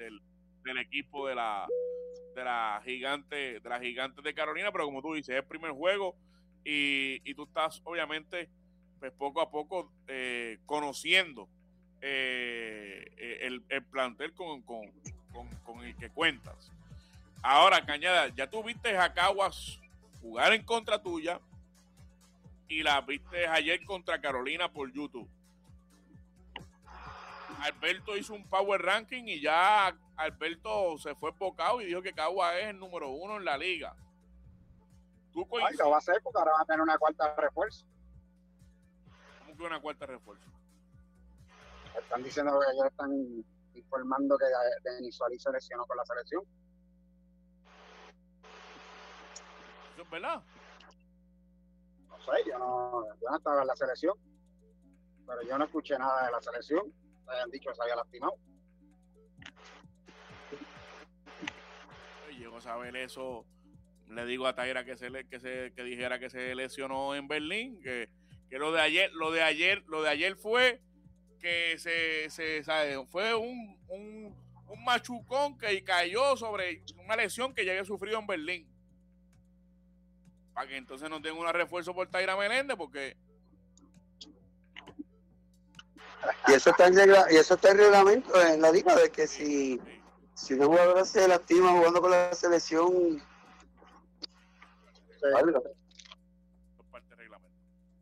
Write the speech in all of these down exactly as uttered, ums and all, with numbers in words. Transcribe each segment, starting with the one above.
del, del equipo de la de la gigante de la gigantes de Carolina, pero como tú dices, es el primer juego y, y tú estás obviamente pues poco a poco eh, conociendo eh, el, el plantel con, con, con, con el que cuentas. Ahora, Cañada, ya tú viste a Caguas jugar en contra tuya y la viste ayer contra Carolina por YouTube. Alberto hizo un power ranking y ya Alberto se fue embocado y dijo que Caguas es el número uno en la liga. ¿Tú Ay, lo va a hacer porque ahora va a tener una cuarta refuerzo. ¿Cómo que una cuarta refuerzo? Están diciendo que ellos están informando que Denis Suárez se lesionó con la selección. ¿Eso es verdad? No sé, yo no, yo no estaba en la selección, pero yo no escuché nada de la selección. Me habían dicho que se había lastimado. Llegó a saber eso. Le digo a Taira que se le, que se que dijera que se lesionó en Berlín, que, que lo de ayer, lo de ayer, lo de ayer fue que se, se ¿sabe? Fue un, un, un machucón que cayó sobre una lesión que ya había sufrido en Berlín. Para que entonces no tenga un refuerzo por Taira Meléndez, porque y eso está en regla, y eso está en reglamento en la liga de que si, sí. si una jugadora se lastima jugando con la selección, sí. Vale. Es parte del reglamento.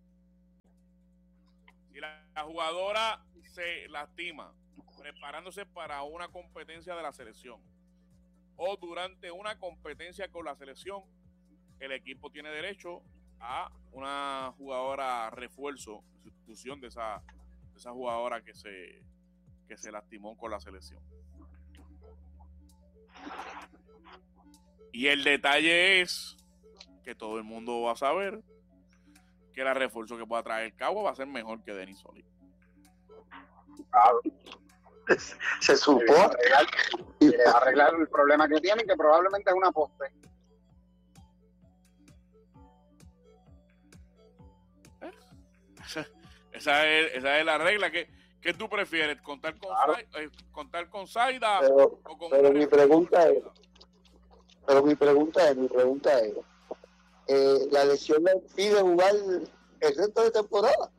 Si la, la jugadora se lastima preparándose para una competencia de la selección o durante una competencia con la selección, el equipo tiene derecho a una jugadora refuerzo, sustitución de esa esa jugadora que se que se lastimó con la selección. Y el detalle es que todo el mundo va a saber que la refuerzo que pueda traer Cagua va a ser mejor que Denis Solís. Claro. Se supone. Y le va a arreglar el problema que tienen, que probablemente es una poste. ¿Eh? Esa es, esa es la regla. ¿Qué, qué tú prefieres? ¿Contar con, claro. Sa- eh, contar con Zaida? Pero, o con pero mi pregunta es, pero mi pregunta es, mi pregunta es, eh, ¿la lesión le impide jugar el resto de temporada?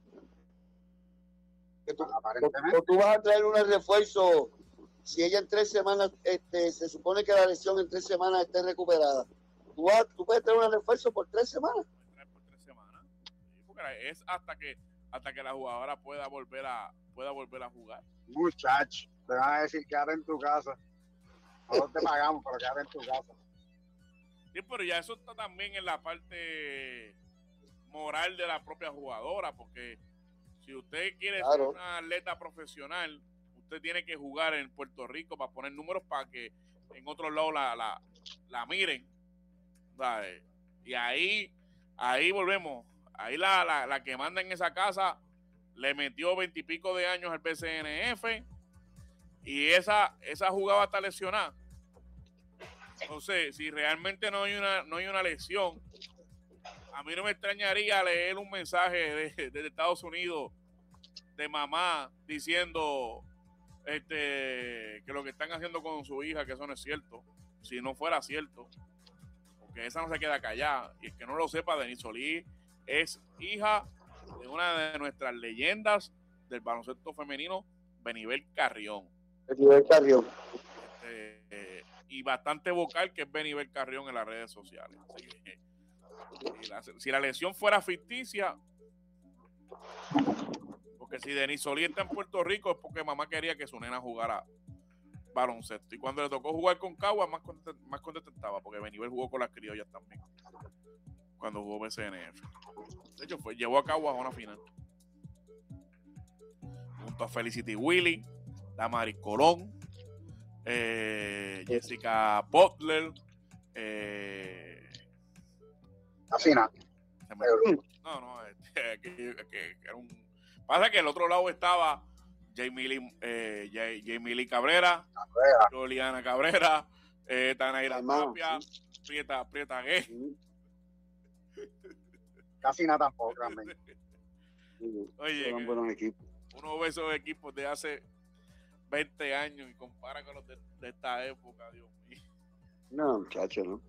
Que tú, o, o tú vas a traer un refuerzo si ella en tres semanas, este, se supone que la lesión en tres semanas esté recuperada. Tú, vas, tú puedes traer un refuerzo por tres semanas. Por tres semanas. Sí, porque es hasta que hasta que la jugadora pueda volver a pueda volver a jugar. Muchacho, te van a decir quédate en tu casa. No te pagamos, pero quédate en tu casa. Sí, pero ya eso está también en la parte moral de la propia jugadora, porque si usted quiere claro. ser una atleta profesional, usted tiene que jugar en Puerto Rico para poner números para que en otros lados la, la, la miren. ¿Sabes? Y ahí, ahí volvemos. Ahí la, la, la que manda en esa casa le metió veintipico de años al B C N F y esa, esa jugaba hasta lesionada. Entonces, si realmente no hay una, no hay una lesión, a mí no me extrañaría leer un mensaje de, de Estados Unidos de mamá diciendo este que lo que están haciendo con su hija, que eso no es cierto. Si no fuera cierto, porque esa no se queda callada. Y el que no lo sepa, Denis Solís es hija de una de nuestras leyendas del baloncesto femenino, Benibel Carrión. Benibel Carrión. Este, eh, y bastante vocal, que es Benibel Carrión en las redes sociales. Así que, si, la, si la lesión fuera ficticia, porque si Denis Solís está en Puerto Rico es porque mamá quería que su nena jugara baloncesto. Y cuando le tocó jugar con Cagua, más contenta, más contenta estaba, porque Benibel jugó con las criollas también. Cuando jugó B C N F. De hecho, fue, llevó a Cagua a una final. Junto a Felicity Willy, Damaris Colón, eh, Jessica Butler, eh, así nada. No, no, que, que, que era un. Pasa que el otro lado estaba Jamie Lee, eh, Jamie Lee Cabrera, Cabrera. Juliana Cabrera, eh, Tanaira Tapia, sí. Prieta, Prieta Gay. Sí. Casi nada tampoco, realmente. Oye, buenos equipos. Uno ve esos equipos de hace veinte años y compara con los de, de esta época, Dios mío. No, muchacho, no.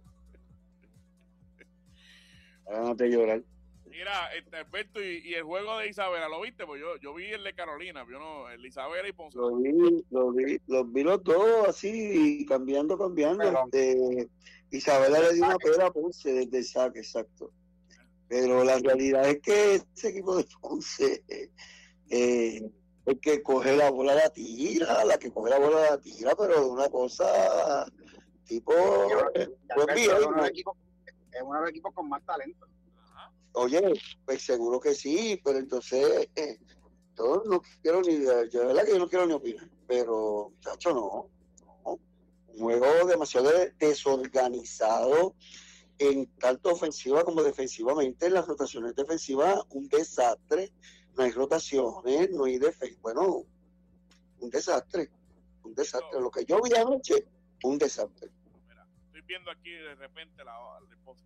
Ganas de llorar. Mira, este Alberto, y, y el juego de Isabela, ¿lo viste? Pues yo, yo vi el de Carolina, yo no, el de Isabela y Ponce. Lo vi, lo vi, los vi los dos así, cambiando, cambiando. Este, Isabela le dio una pera a Ponce desde el saque, exacto. Pero la realidad es que ese equipo de Ponce, eh, el que coge la bola la tira, la que coge la bola la tira, pero de una cosa tipo... Eh, pues, es, uno de los equipos, es uno de los equipos con más talento. Oye, pues seguro que sí, pero entonces eh, yo no quiero ni, yo de verdad que yo no quiero ni opinar, pero muchacho no, no, un juego demasiado desorganizado en tanto ofensiva como defensivamente, en las rotaciones defensivas un desastre, no hay rotaciones, no hay defensa, bueno, un desastre, un desastre, lo que yo vi anoche, un desastre. Mira, estoy viendo aquí de repente la el post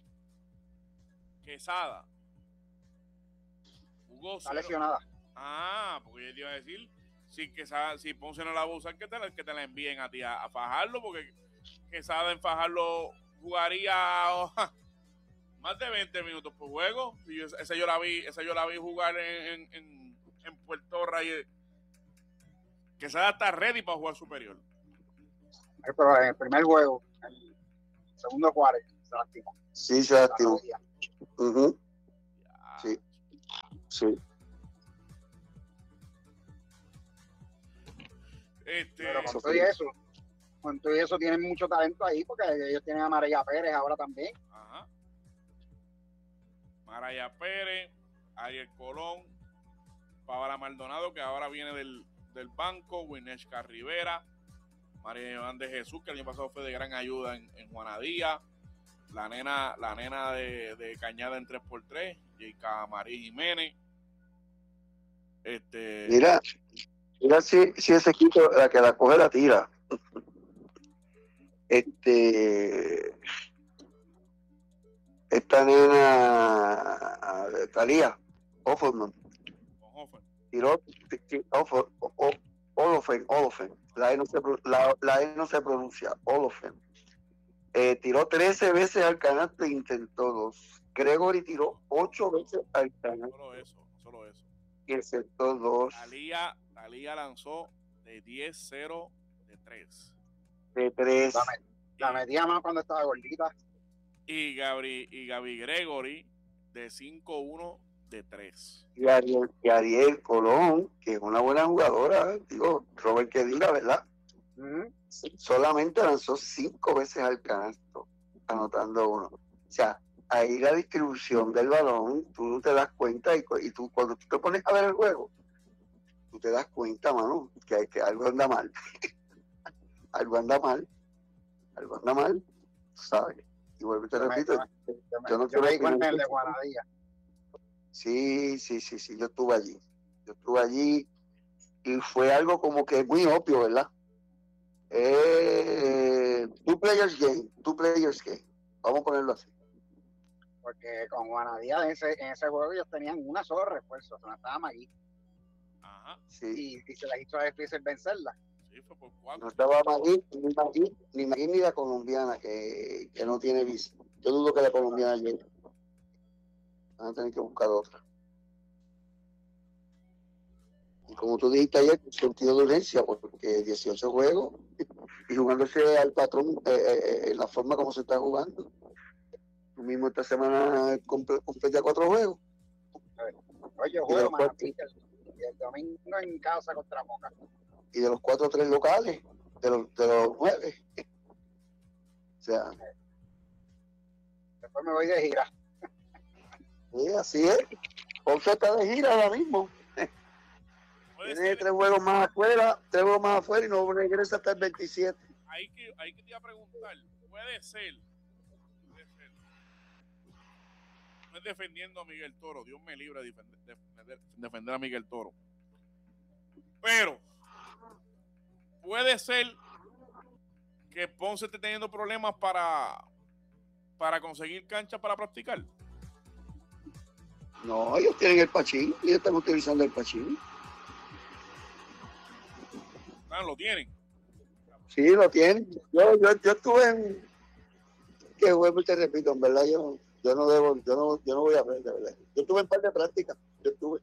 Quesada jugó está lesionada. Ah, porque yo te iba a decir si Quesada, si Ponce no la va a usar, que te la, que te la envíen a ti a, a Fajardo, porque Quesada en Fajardo jugaría oh, más de veinte minutos por juego. Y yo, esa yo la vi, esa yo la vi jugar en, en, en, en Puerto Reyes. Quesada está ready para jugar superior. Pero en el primer juego, en el segundo cuarto, se lastimó. Sí, se lastimó. Uh-huh. Sí, sí. Este, Pero con todo y eso, con todo y eso tienen mucho talento ahí, porque ellos tienen a Maraya Pérez ahora también. Ajá. Maraya Pérez, Ariel Colón, Paola Maldonado, que ahora viene del, del banco, Winesca Rivera, María Iván de Jesús, que el año pasado fue de gran ayuda en, en Juanadía, la nena, la nena de, de Cañada en tres por tres, Jaica María Jiménez. Este... Mira, mira si, si ese equipo, la que la coge la tira. Este, esta nena, Talía, Offerman, tiró, Olofen, Olofen, la E no se, la, la E no se pronuncia, Olofen. Eh, tiró trece veces al canasto e intentó dos. Gregory tiró ocho veces al canasto. Solo eso, solo eso. Y aceptó dos. Talía, Talía lanzó de diez cero de tres. De tres. La, la metía más cuando estaba gordita. Y Gaby, y Gaby Gregory de cinco uno de tres. Y Ariel, y Ariel Colón, que es una buena jugadora, digo, Robert que diga, ¿verdad? Uh-huh. Solamente lanzó cinco veces al canasto, anotando uno. O sea, ahí la distribución del balón, tú te das cuenta y, y tú cuando tú te pones a ver el juego, tú te das cuenta, mano, que, hay, que algo anda mal. algo anda mal. Algo anda mal, ¿sabes? Y vuelvo y te yo repito, me, yo, yo no yo me di cuenta el de Guanadía. Sí, sí, sí, sí, yo estuve allí. Yo estuve allí y fue algo como que muy obvio, ¿verdad? Eh, two players game, two players game. Vamos a ponerlo así. Porque con Guanadía en ese, en ese juego ellos tenían una sola refuerzo, se la estaba Magui. Ajá. Sí. Y, y se les hizo difícil vencerla. Sí, fue por cuatro. No estaba Magui, ni Magui, ni Magui ni la colombiana que, que no tiene visa. Yo dudo que la colombiana llegue. Van a tener que buscar otra. Y como tú dijiste ayer, sentido de urgencia, porque dieciocho juegos y jugándose al patrón eh, eh, en la forma como se está jugando. Tú mismo esta semana completa cuatro juegos. Oye, juego más y el domingo en casa contra Moca. Y de los cuatro o tres locales, de los, de los nueve. O sea. Después me voy de gira. Sí, así es. Ponce está de gira ahora mismo. Tiene tres juegos más afuera, tres juegos más afuera y no regresa hasta el veintisiete. Ahí que, ahí que te iba a preguntar, puede ser, puede ser, no es defendiendo a Miguel Toro, Dios me libre de defender, defender, defender a Miguel Toro, pero puede ser que Ponce esté teniendo problemas para, para conseguir cancha para practicar. No, ellos tienen el Pachín, ellos están utilizando el Pachín. Ah, ¿lo tienen? Sí, lo tienen. Yo, yo, yo estuve en... Que vuelvo y te repito, en verdad, yo, yo no debo, yo no, yo no voy a ver, de verdad. Yo estuve en par de prácticas, yo estuve.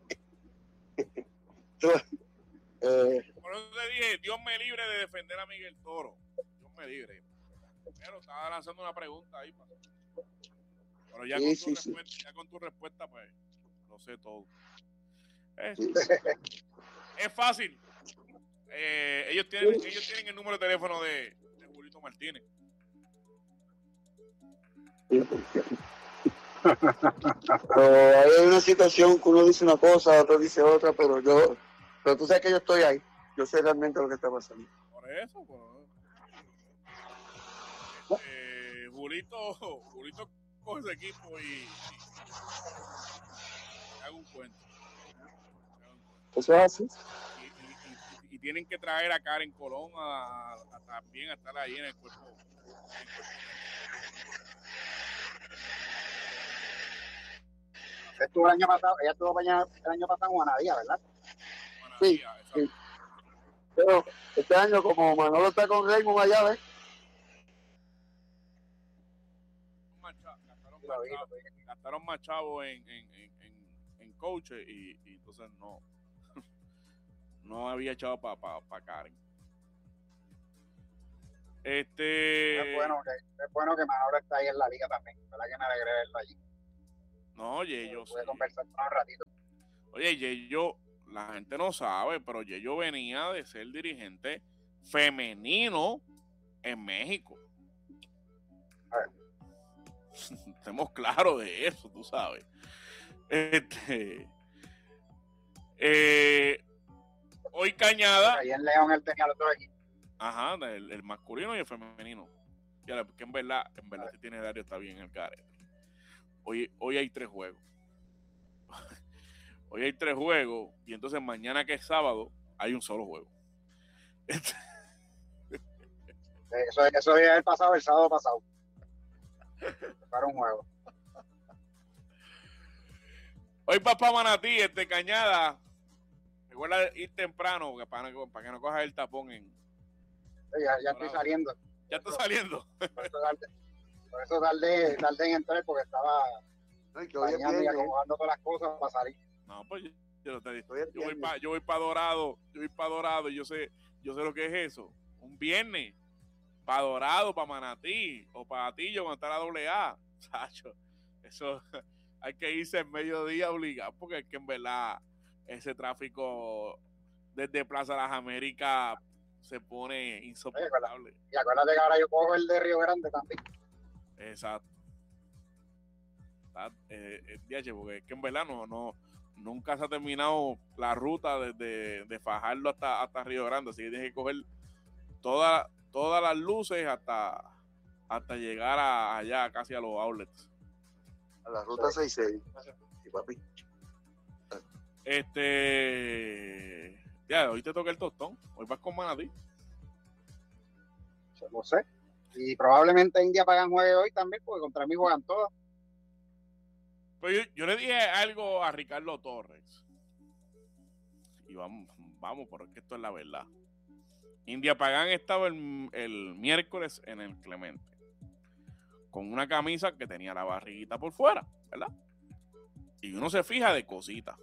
estuve eh, Por eso te dije, Dios me libre de defender a Miguel Toro. Dios me libre. Pero estaba lanzando una pregunta ahí. Pa. Pero ya, sí, con tu sí, respuesta, sí. ya con tu respuesta, pues, lo sé todo. Es, sí. es fácil. Eh, ellos, tienen, sí. ellos tienen el número de teléfono de, de Julito Martínez. Pero hay una situación que uno dice una cosa, otro dice otra, pero yo, pero tú sabes que yo estoy ahí. Yo sé realmente lo que está pasando. Por eso, pues. Este, Julito, Julito coge ese equipo y, y, y haga un cuento. Eso es así. Y, y, y, y tienen que traer a Karen Colón a, a, a también a estar ahí en el cuerpo. En el cuerpo. Estuvo el año pasado, ella estuvo el año pasado en Juanadía, ¿verdad? Juanadía, sí, sí. Pero este año, como Manolo está con Raymond allá, ¿ves? Gastaron, gastaron, gastaron más chavos en, en, en, en, en coaches y, y entonces no no había echado para pa, pa Karen. Este es bueno que es bueno que Manolo está ahí en la liga también, ¿verdad? Que me alegré verlo allí. No, oye, yo pude sí. conversar por un ratito. Oye, Yeyo, la gente no sabe, pero Yeyo venía de ser dirigente femenino en México. A ver. Estemos claros de eso, tú sabes. Este, eh, hoy Cañada. Ahí en León él tenía los dos aquí. Ajá, el, el masculino y el femenino. Ya, porque en verdad, en verdad, si tiene Dario está bien el carete. Hoy, hoy hay tres juegos. Hoy hay tres juegos y entonces mañana que es sábado hay un solo juego. Eso, eso es el pasado, el sábado pasado. Para un juego. Hoy vas para Manatí, este Cañada. Recuerda ir temprano para, para que no cojas el tapón en. Sí, ya, ya estoy saliendo. Ya estoy saliendo. Por eso tardé, por eso tardé, tardé en entrar porque estaba Ay, bañando y acomodando todas las cosas para salir. No, pues yo, yo, te, yo, yo voy para yo voy para Dorado, yo voy para Dorado y yo sé, yo sé lo que es eso. Un viernes para Dorado, para Manatí o para Atillo cuando está la doble A. Sacho, eso hay que irse en mediodía obligado porque es que en verdad ese tráfico desde Plaza Las Américas se pone insoportable. Y acuérdate que ahora yo cojo el de Río Grande también. Exacto. Eh, eh, D H, porque es que en verdad no, no, nunca se ha terminado la ruta desde de Fajardo hasta, hasta Río Grande, así que tienes que coger toda, todas las luces hasta, hasta llegar a, allá casi a los outlets. A la ruta sí. sesenta y seis. Sí, papi. Este ya, hoy te toca el tostón, hoy vas con Manatí. No sé. Y probablemente India Pagan juegue hoy también, porque contra mí juegan todas. Pues yo, yo le dije algo a Ricardo Torres. Y vamos, vamos, porque esto es la verdad. India Pagán estaba el, el miércoles en el Clemente. Con una camisa que tenía la barriguita por fuera, ¿verdad? Y uno se fija de cositas.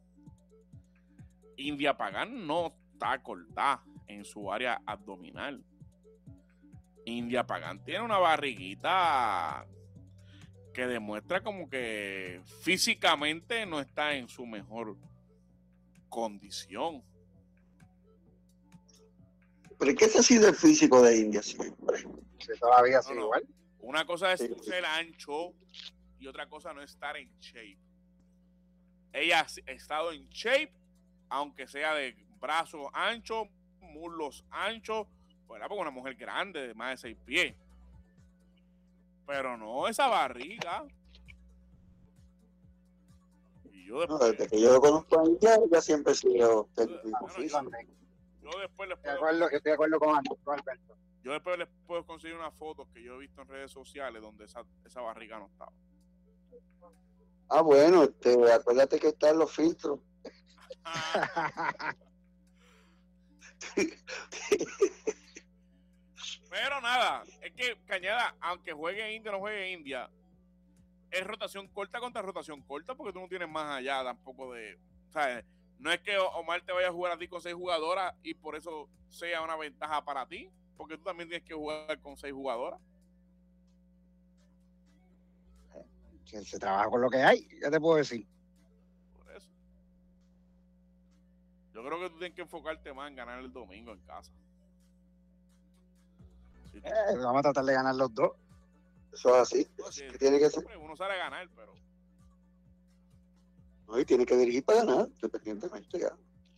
India Pagán no está cortada en su área abdominal. India Pagán tiene una barriguita que demuestra como que físicamente no está en su mejor condición. ¿Pero qué es así del físico de India siempre? Sí, todavía sí, no, no. igual. Una cosa es sí. ser ancho y otra cosa no estar en shape. Ella ha estado en shape, aunque sea de brazos anchos, muslos anchos, ¿verdad? Porque una mujer grande, de más de seis pies. Pero no esa barriga. Y yo después, no, desde que yo lo conozco a India, ya siempre he sido técnico físico. Yo después les puedo, acuerdo, yo estoy de acuerdo con Alberto. Yo después les puedo conseguir una foto que yo he visto en redes sociales donde esa, esa barriga no estaba. Ah, bueno, este, acuérdate que están los filtros. nada. Es que Cañada, aunque juegue India o no juegue India, es rotación corta contra rotación corta porque tú no tienes más allá tampoco de... ¿Sabes? No es que Omar te vaya a jugar a ti con seis jugadoras y por eso sea una ventaja para ti, porque tú también tienes que jugar con seis jugadoras. Se, se trabaja con lo que hay, ¿qué te puedo decir? Por eso. Yo creo que tú tienes que enfocarte más en ganar el domingo en casa. Sí, eh, vamos a tratar de ganar los dos. Eso es así. No, sí, ¿Qué tiene que ser? Uno sale a ganar, pero... No, y tiene que dirigir para ganar, independientemente ya.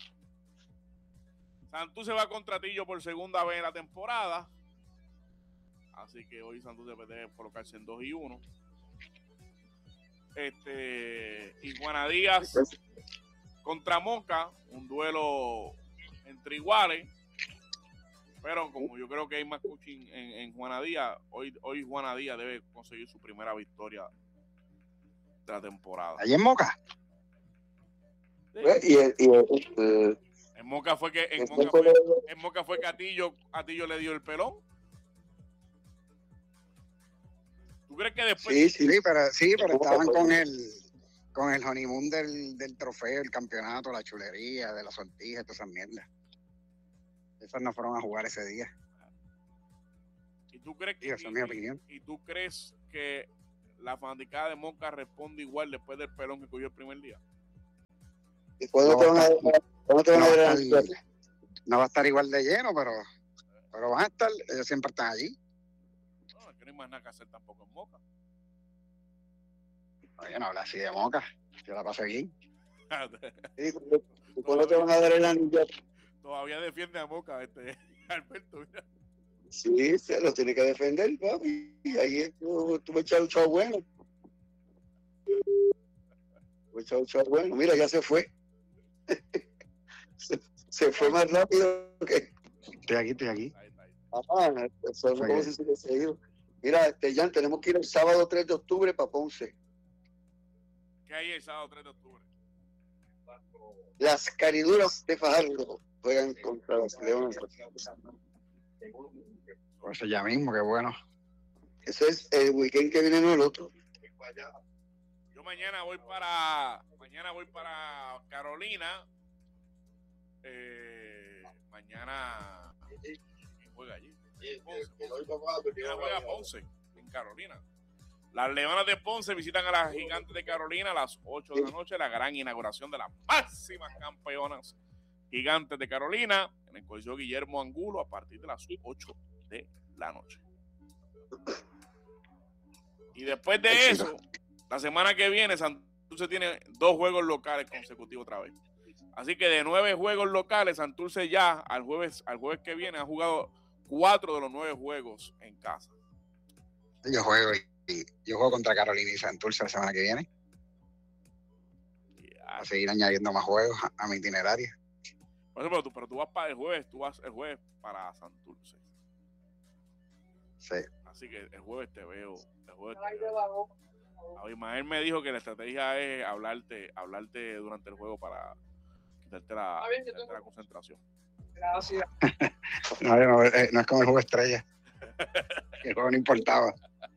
Santurce va contra Tillo por segunda vez en la temporada. Así que hoy Santurce debe colocarse en dos y uno. Este, y Juana Díaz contra Moca, un duelo entre iguales. Pero como yo creo que hay más coaching en, en Juana Díaz, hoy, hoy Juana Díaz debe conseguir su primera victoria de la temporada. ¿Allí en Moca? Sí. Y, el, y el, el, en Moca fue que en Moca fue, en Moca fue que a Tillo, a Tillo le dio el pelón. ¿Tú crees que después? Sí, sí, sí, pero, sí, pero estaban con el con el honeymoon del, del trofeo, el campeonato, la chulería, de la sortija, todas esas mierdas. Esas no fueron a jugar ese día. ¿Y tú crees que, sí, esa es mi opinión. ¿Y tú crees que la fanaticada de Moca responde igual después del pelón que cogió el primer día? ¿Y cuándo no te van a, ¿cuándo te van no a va dar? a estar, no va a estar igual de lleno, pero, pero van a estar, ellos siempre están allí. No, es que no hay más nada que hacer tampoco en Moca. Oye, no habla así de Moca, yo la pasé bien. ¿Y cuándo te van a dar el anillo? Todavía defiende a Moca, este Alberto, mira. Sí, se lo tiene que defender, papi. Y ahí tú, tú me echas un chavo bueno. Me echas un chavo bueno. Mira, ya se fue. se, se fue más rápido que... Estoy aquí, estoy aquí. Ahí está, ahí. Ajá, eso es como si se hubiese ido. Mira, este, Jan, tenemos que ir el sábado tres de octubre para Ponce. ¿Qué hay el sábado tres de octubre? Las Cariduras de Fajardo juegan contra los Leones. Pues ya mismo, qué bueno. Eso es el weekend que viene, no el otro. Yo mañana voy para mañana voy para Carolina. Eh, mañana ¿quién juega allí? Ponce, Ponce. Mañana juega Ponce en Carolina. Las Leonas de Ponce visitan a las Gigantes de Carolina a las ocho de la noche, la gran inauguración de las máximas campeonas Gigantes de Carolina en el Coliseo Guillermo Angulo a partir de las ocho de la noche. Y después de eso, la semana que viene Santurce tiene dos juegos locales consecutivos otra vez. Así que de nueve juegos locales, Santurce ya al jueves, al jueves que viene ha jugado cuatro de los nueve juegos en casa. Yo juego y yo juego contra Carolina y Santurce la semana que viene. Yeah. A seguir añadiendo más juegos a, a mi itinerario. Bueno, pero, tú, pero tú vas para el jueves, tú vas el jueves para Santurce. Sí. Así que el jueves te veo. El jueves te veo. Abimael me dijo que la estrategia es hablarte, hablarte durante el juego para quitarte la, quitarte la concentración. Gracias. no, no, no es como el juego estrella. El juego no importaba.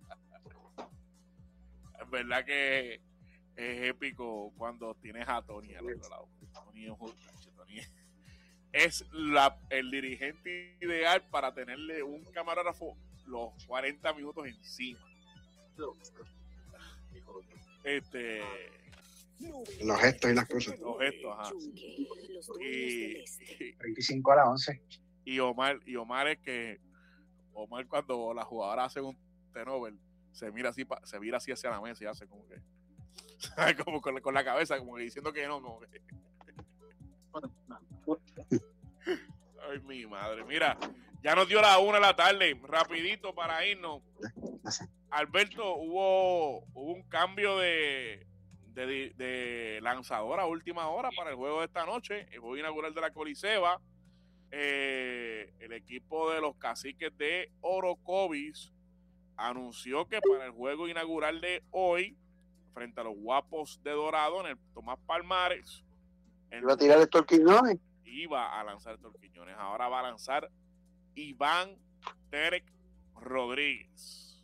Es verdad que es épico cuando tienes a Tony al otro lado. Tony es, Tony es la, el dirigente ideal para tenerle un camarógrafo los cuarenta minutos encima. Este, los gestos y las cosas. Los gestos, ajá. Y, treinta y cinco a la once. Y Omar, y Omar es que Omar cuando la jugadora hace un turnover se mira así, se mira así hacia la mesa y hace como que como con, con la cabeza, como que diciendo que no, como que ay mi madre, mira, ya nos dio la una de la tarde, rapidito para irnos. Alberto, hubo, hubo un cambio de, de, de lanzador a última hora para el juego de esta noche, el juego inaugural de la Coliseba. Eh, el equipo de los Caciques de Orocovis anunció que para el juego inaugural de hoy frente a los Guapos de Dorado en el Tomás Palmares iba a tirar estos Quiñones iba a lanzar estos Quiñones ahora va a lanzar Iván Terek Rodríguez.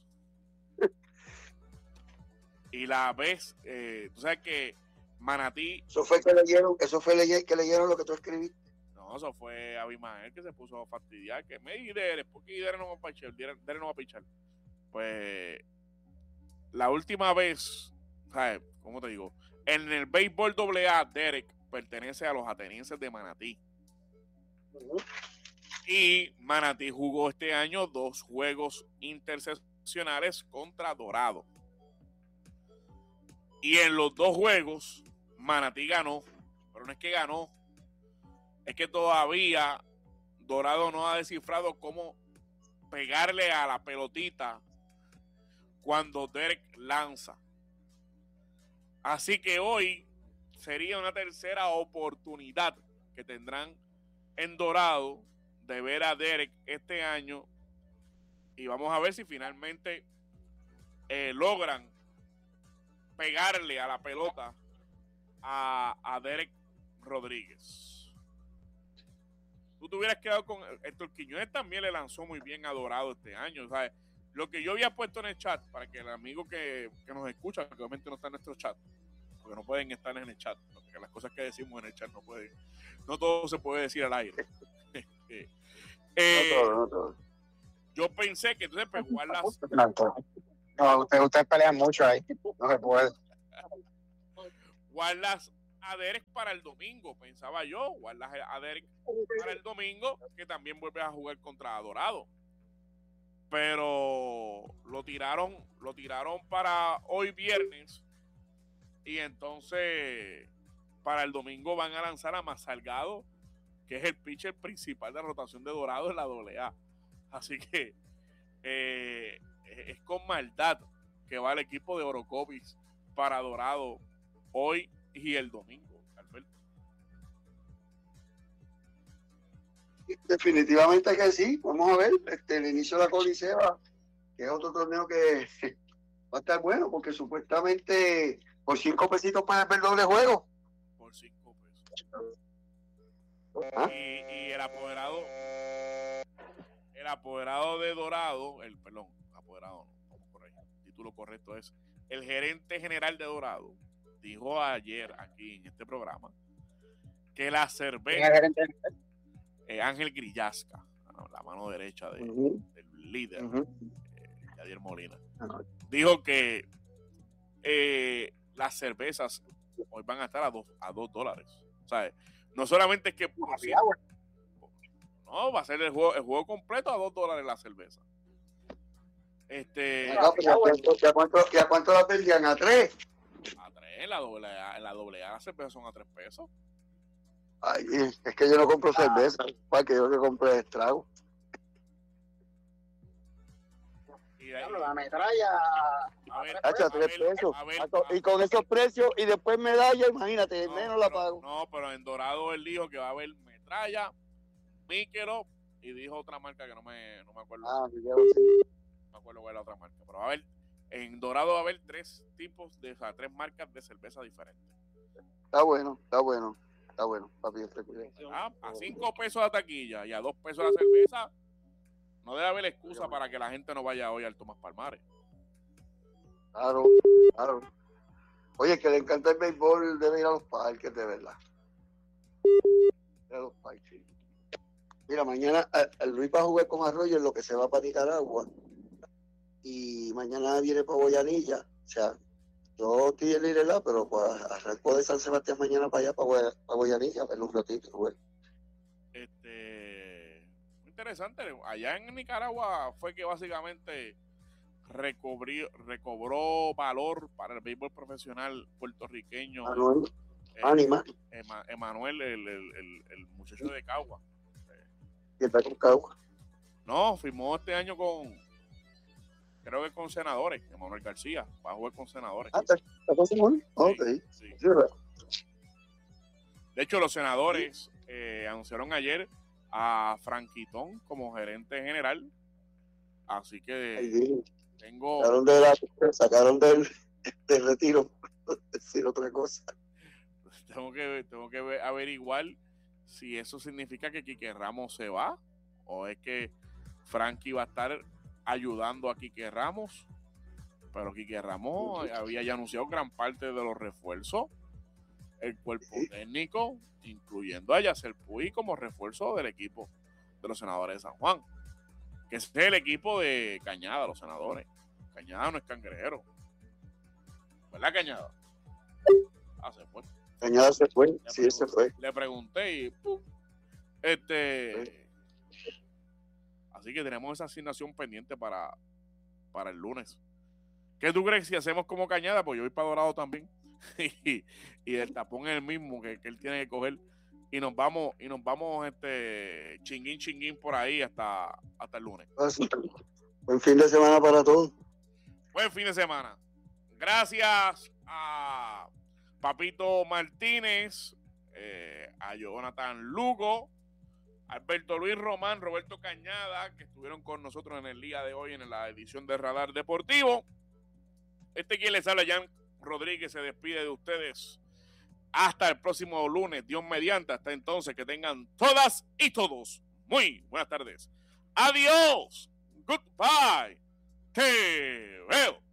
Y la vez, eh, tú sabes que Manatí. Eso fue que leyeron, eso fue leye, que leyeron lo que tú escribiste. No, eso fue Abimael que se puso a fastidiar. Que me Derek, ¿por qué Derek no va a pichar? Derek no va a pichar. Pues la última vez, ¿sabes? ¿Cómo te digo? En el béisbol doble A, Derek pertenece a los atenienses de Manatí. Uh-huh. Y Manatí jugó este año dos juegos interseccionales contra Dorado. Y en los dos juegos, Manatí ganó. Pero no es que ganó, es que todavía Dorado no ha descifrado cómo pegarle a la pelotita cuando Derek lanza. Así que hoy sería una tercera oportunidad que tendrán en Dorado de ver a Derek este año. Y vamos a ver si finalmente eh, logran pegarle a la pelota a, a Derek Rodríguez. Tú te hubieras quedado con Héctor Quiñones, también le lanzó muy bien a Dorado este año, ¿sabes? Lo que yo había puesto en el chat, para que el amigo que, que nos escucha, que obviamente no está en nuestro chat, porque no pueden estar en el chat, porque las cosas que decimos en el chat no pueden, no todo se puede decir al aire. eh, no todo, no todo. Yo pensé que entonces pues, jugar las... No, ustedes usted pelean mucho ahí, no se puede. Guardas a Derek para el domingo, pensaba yo, guardas a Derek para el domingo, que también vuelve a jugar contra Dorado. Pero lo tiraron, lo tiraron para hoy viernes, y entonces para el domingo van a lanzar a Más Salgado, que es el pitcher principal de rotación de Dorado en la doble A. Así que eh, es con maldad que va el equipo de Orocovis para Dorado hoy y el domingo, Alberto. Definitivamente que sí. Vamos a ver este, el inicio de la Coliseba, que es otro torneo que va a estar bueno, porque supuestamente por cinco pesitos puedes ver doble juego. Por cinco pesos. ¿Ah? Y, y el apoderado el apoderado de Dorado, el perdón, apoderado no, vamos por ahí, el título correcto es el gerente general de Dorado, dijo ayer aquí en este programa que la cerveza eh, Ángel Grillasca, la mano derecha de, uh-huh. del líder uh-huh. eh, Yadier Molina, uh-huh. dijo que eh, las cervezas hoy van a estar a dos a dos dólares. O sea, no solamente es que por sí, no, va a ser el juego, el juego completo a dos dólares la cerveza. Este. No, ¿y, a cuánto, y, a cuánto, ¿Y a cuánto la vendían? ¿A tres? A tres, en la doble A, en la doble A las cervezas son a tres pesos. Ay, es que yo no compro ah. cerveza, para que yo que compré estrago. Y ahí, la metralla a ver, a tres, a tres pesos. A ver, a y con esos precios y después medalla, imagínate, no, menos pero, la pago. No, pero en Dorado él dijo que va a haber metralla, Michelob y dijo otra marca que no me, no me acuerdo. Ah, sí. No me acuerdo cuál es la otra marca, pero va a haber, en Dorado va a haber tres tipos de, o sea, tres marcas de cerveza diferentes. Está bueno, está bueno, está bueno, papi, yo te cuido. Ah, a cinco pesos la taquilla y a dos pesos la cerveza, no debe haber excusa para que la gente no vaya hoy al Tomás Palmares. Claro, claro. Oye, que le encanta el béisbol, debe ir a los parques, de verdad. Ir a los parques. Mira, mañana el Luis va a jugar con Arroyo en lo que se va para Nicaragua. Y mañana viene para Boyanilla. O sea, yo estoy en Irelá, pero pues, arranco de San Sebastián mañana para allá, para, para Boyanilla, a ver un ratito, güey. Este, muy interesante. Allá en Nicaragua fue que básicamente recobrió, recobró valor para el béisbol profesional puertorriqueño. Manuel, eh, Anima. Ema, Emanuel, el, el, el, el muchacho de Cagua. ¿Quién está con Cagua? No, firmó este año con, creo que con Senadores, Emanuel García, va a jugar con Senadores. Ah, ¿está con Senadores? Ok. Sí. Sí. De hecho, los Senadores eh, anunciaron ayer a Franquitón como gerente general, así que Ay, tengo... Sacaron, de la, sacaron del, del retiro, decir otra cosa. Tengo que, tengo que averiguar si eso significa que Quique Ramos se va o es que Frankie va a estar ayudando a Quique Ramos, pero Quique Ramos había ya anunciado gran parte de los refuerzos, el cuerpo técnico, incluyendo a Yacel Puy como refuerzo del equipo de los Senadores de San Juan, que es el equipo de Cañada, los Senadores. Cañada no es Cangrejero, ¿verdad, Cañada? Ah, se fue. Cañada se fue, le sí, se fue. Le pregunté y ¡pum! Este, así que tenemos esa asignación pendiente para, para el lunes. ¿Qué tú crees si hacemos como Cañada? Pues yo voy para Dorado también. y, y el tapón es el mismo que, que él tiene que coger. Y nos vamos, y nos vamos este chinguín chinguín por ahí hasta, hasta el lunes. Buen fin de semana para todos. Buen fin de semana. Gracias a Papito Martínez, eh, a Jonathan Lugo, a Alberto Luis Román, Roberto Cañada, que estuvieron con nosotros en el día de hoy en la edición de Radar Deportivo. Este quien les habla, Jan Rodríguez, se despide de ustedes. Hasta el próximo lunes, Dios mediante. Hasta entonces, que tengan todas y todos muy buenas tardes. Adiós. Goodbye. Te veo.